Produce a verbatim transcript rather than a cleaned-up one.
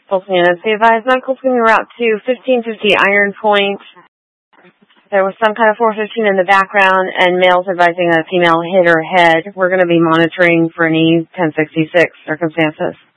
Fulton units, be advised, medical swimming route to fifteen fifty Iron Point. There was some kind of four fifteen in the background, and males advising a female hit her head. We're going to be monitoring for any ten sixty-six circumstances.